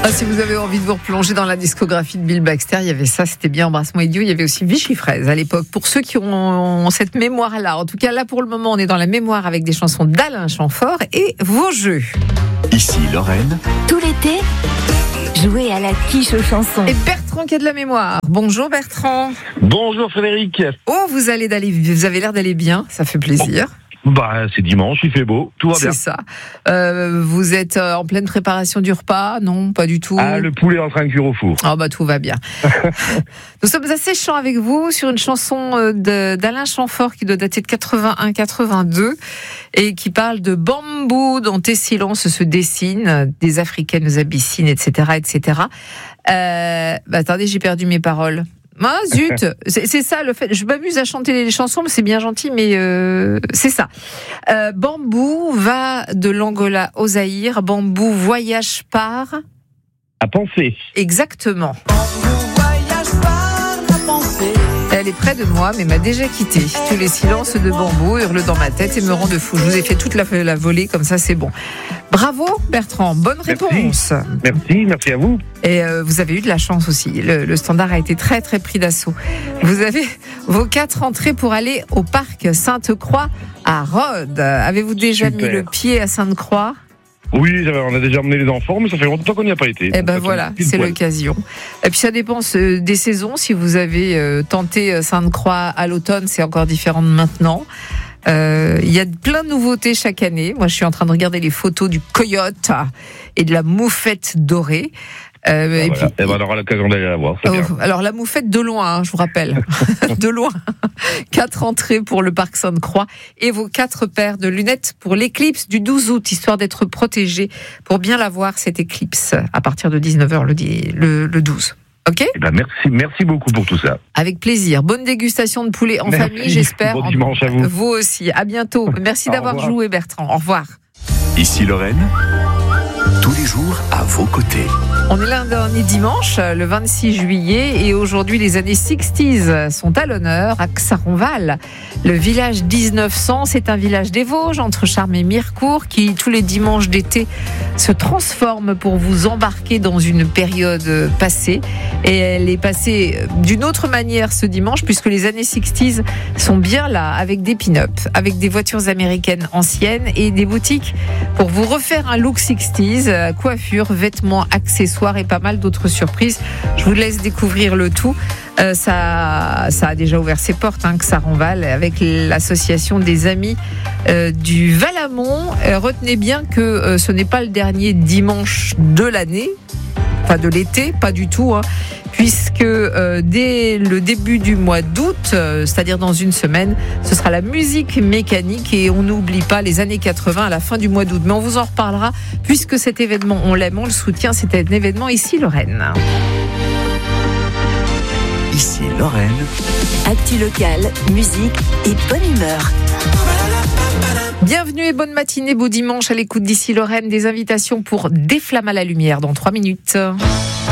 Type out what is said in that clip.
Ah, si vous avez envie de vous replonger dans la discographie de Bill Baxter, il y avait ça, c'était bien Embrasse-moi idiot. Il y avait aussi Vichy Fraise à l'époque. Pour ceux qui ont cette mémoire-là, en tout cas là pour le moment, on est dans la mémoire avec des chansons d'Alain Chamfort et vos jeux. Ici Lorraine. Tout l'été, jouez à la quiche aux chansons. Et Bertrand qui a de la mémoire. Bonjour Bertrand. Bonjour Frédéric. Oh, vous avez l'air d'aller bien, ça fait plaisir. C'est dimanche, il fait beau, tout va bien. C'est ça. Vous êtes en pleine préparation du repas? Non, pas du tout. Le poulet est en train de cuire au four. Tout va bien. Nous sommes assez chants avec vous sur une chanson d'Alain Chamfort qui doit dater de 81-82 et qui parle de bambou dont tes silences se dessinent, des africaines aux abyssines, etc., etc. Attendez, j'ai perdu mes paroles. Ah zut, c'est ça le fait. Je m'amuse à chanter les chansons, mais c'est bien gentil, mais c'est ça. Bambou va de l'Angola au Zaïre. Bambou voyage par... À penser. Exactement. Bambou voyage par la pensée. Elle est près de moi, mais m'a déjà quitté. Tous les silences de bambou hurlent dans ma tête et me rendent fou. Je vous ai fait toute la volée, comme ça c'est bon. Bravo Bertrand, bonne réponse. Merci à vous. Et vous avez eu de la chance aussi. Le standard a été très très pris d'assaut. Vous avez vos 4 entrées pour aller au parc Sainte-Croix à Rhodes. Avez-vous déjà mis le pied à Sainte-Croix ? Oui, on a déjà emmené les enfants, mais ça fait longtemps qu'on n'y a pas été. Voilà, c'est l'occasion. Et puis ça dépend des saisons. Si vous avez tenté Sainte-Croix à l'automne, c'est encore différent de maintenant. Il y a plein de nouveautés chaque année. Moi, je suis en train de regarder les photos du coyote et de la moufette dorée. On aura l'occasion d'aller la voir. Alors la moufette de loin, je vous rappelle, de loin. 4 entrées pour le parc Sainte-Croix et vos 4 paires de lunettes pour l'éclipse du 12 août, histoire d'être protégé pour bien la voir cette éclipse à partir de 19h le 12. Ok ? Merci beaucoup pour tout ça. Avec plaisir. Bonne dégustation de poulet en famille, j'espère. Bon dimanche à vous. Vous aussi. À bientôt. Merci d'avoir joué, Bertrand. Au revoir. Ici Lorraine. Tous les jours à vos côtés. On est lundi dimanche, le 26 juillet, et aujourd'hui les années 60s sont à l'honneur à Xaronval. Le village 1900, c'est un village des Vosges, entre Charmes et Mirecourt, qui tous les dimanches d'été se transforme pour vous embarquer dans une période passée. Et elle est passée d'une autre manière ce dimanche, puisque les années 60s sont bien là, avec des pin-up, avec des voitures américaines anciennes et des boutiques pour vous refaire un look 60s, coiffure, vêtements, accessoires et pas mal d'autres surprises. Je vous laisse découvrir le tout. Ça a déjà ouvert ses portes, Xaronval, avec l'association des amis du Valamont. Retenez bien que ce n'est pas le dernier dimanche de l'année, enfin de l'été, pas du tout, puisque dès le début du mois d'août, c'est-à-dire dans une semaine, ce sera la musique mécanique et on n'oublie pas les années 80 à la fin du mois d'août. Mais on vous en reparlera, puisque cet événement, on l'aime, on le soutient, c'est un événement ici Lorraine. Ici Lorraine. Actu locale, musique et bonne humeur. Bienvenue et bonne matinée, beau dimanche à l'écoute d'Ici Lorraine. Des invitations pour Des Flammes à la lumière dans 3 minutes.